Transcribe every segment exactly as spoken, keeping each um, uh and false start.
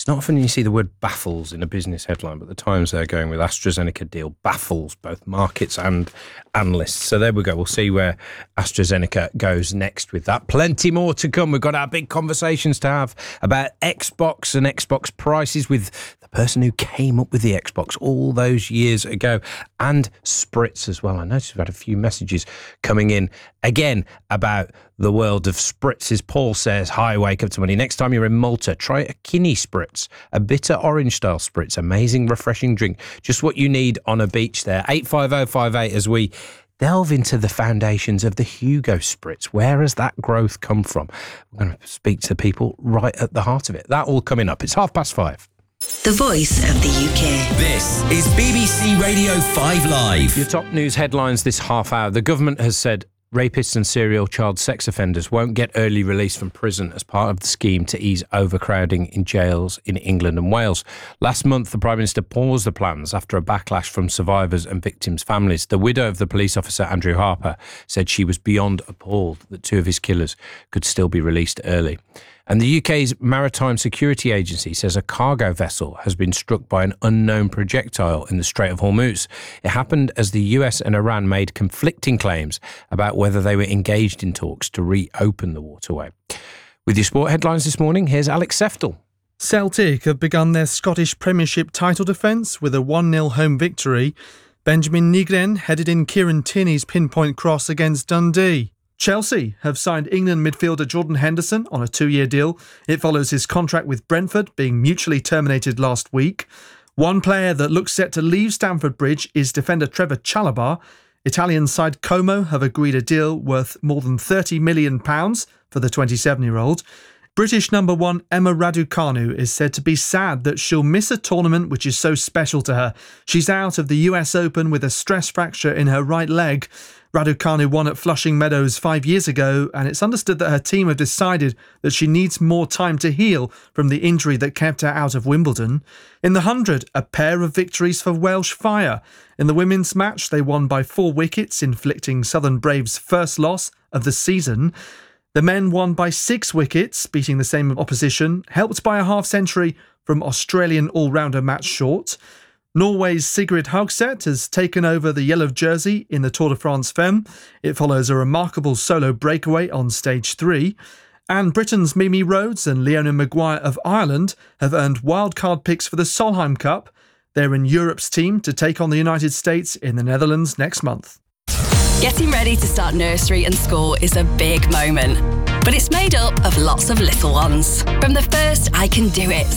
It's not often you see the word baffles in a business headline, but the Times they're going with AstraZeneca deal baffles both markets and analysts. So there we go. We'll see where AstraZeneca goes next with that. Plenty more to come. We've got our big conversations to have about Xbox and Xbox prices with the person who came up with the Xbox all those years ago, and Spritz as well. I noticed we've had a few messages coming in again about the world of spritzes. Paul says, hi, wake up to money. Next time you're in Malta, try a Kinney Spritz, a bitter orange style spritz. Amazing, refreshing drink. Just what you need on a beach there. eight five oh five eight as we delve into the foundations of the Hugo Spritz. Where has that growth come from? We're going to speak to people right at the heart of it. That all coming up. It's half past five. The voice of the U K. This is B B C Radio five Live. Your top news headlines this half hour. The government has said rapists and serial child sex offenders won't get early release from prison as part of the scheme to ease overcrowding in jails in England and Wales. Last month, the Prime Minister paused the plans after a backlash from survivors and victims' families. The widow of the police officer, Andrew Harper, said she was beyond appalled that two of his killers could still be released early. And the U K's Maritime Security Agency says a cargo vessel has been struck by an unknown projectile in the Strait of Hormuz. It happened as the U S and Iran made conflicting claims about whether they were engaged in talks to reopen the waterway. With your sport headlines this morning, here's Alex Seftel. Celtic have begun their Scottish Premiership title defence with a one nil home victory. Benjamin Nygren headed in Kieran Tierney's pinpoint cross against Dundee. Chelsea have signed England midfielder Jordan Henderson on a two-year deal. It follows his contract with Brentford being mutually terminated last week. One player that looks set to leave Stamford Bridge is defender Trevor Chalobah. Italian side Como have agreed a deal worth more than thirty million pounds for the twenty-seven-year-old. British number one Emma Raducanu is said to be sad that she'll miss a tournament which is so special to her. She's out of the U S Open with a stress fracture in her right leg. Raducanu won at Flushing Meadows five years ago, and it's understood that her team have decided that she needs more time to heal from the injury that kept her out of Wimbledon. In the hundred, a pair of victories for Welsh Fire. In the women's match, they won by four wickets, inflicting Southern Braves' first loss of the season. The men won by six wickets, beating the same opposition, helped by a half-century from Australian all-rounder Matt Short. Norway's Sigrid Haugset has taken over the yellow jersey in the Tour de France Femme. It follows a remarkable solo breakaway on stage three. And Britain's Mimi Rhodes and Leona Maguire of Ireland have earned wildcard picks for the Solheim Cup. They're in Europe's team to take on the United States in the Netherlands next month. Getting ready to start nursery and school is a big moment, but it's made up of lots of little ones. From the first I can do it,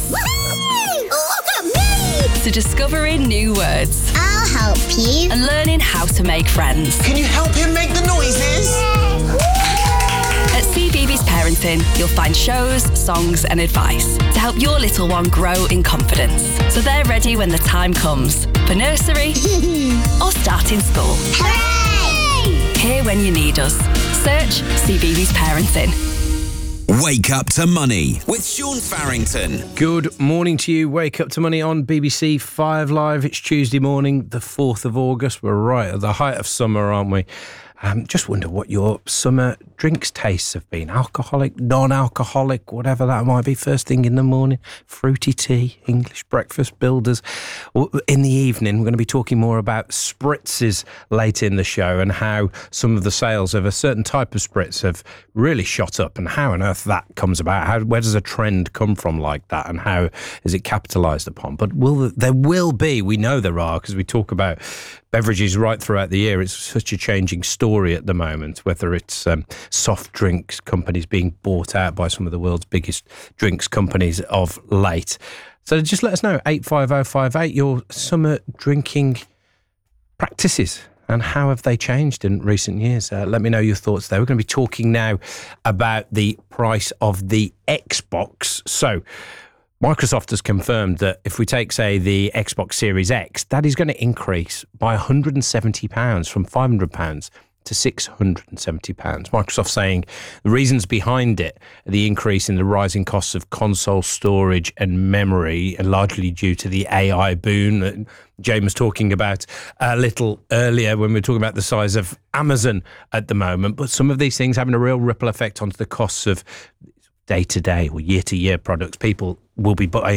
to discovering new words. I'll help you. And learning how to make friends. Can you help him make the noises? At C B B S Parenting, you'll find shows, songs and advice to help your little one grow in confidence, so they're ready when the time comes for nursery or starting school. Hooray! Here when you need us. Search C B B S Parenting. Wake Up to Money with Sean Farrington. Good morning to you. Wake Up to Money on B B C five Live. It's Tuesday morning, the fourth of August. We're right at the height of summer, aren't we? Um, just wonder what your summer drinks tastes have been. Alcoholic, non-alcoholic, whatever that might be. First thing in the morning, fruity tea, English breakfast builders. In the evening, we're going to be talking more about spritzes late in the show and how some of the sales of a certain type of spritz have really shot up and how on earth that comes about. How, where does a trend come from like that and how is it capitalised upon? But will there will be, we know there are, because we talk about beverages right throughout the year. It's such a changing story at the moment, whether it's um, soft drinks companies being bought out by some of the world's biggest drinks companies of late. So just let us know, eight five oh five eight, your summer drinking practices and how have they changed in recent years. Uh, let me know your thoughts there. We're going to be talking now about the price of the Xbox. So Microsoft has confirmed that if we take, say, the Xbox Series X, that is going to increase by one hundred seventy pounds from five hundred pounds to six hundred seventy pounds. Microsoft saying the reasons behind it are the increase in the rising costs of console storage and memory, and largely due to the A I boom that Jane was talking about a little earlier when we were talking about the size of Amazon at the moment. But some of these things having a real ripple effect onto the costs of day-to-day or year-to-year products. People will be buying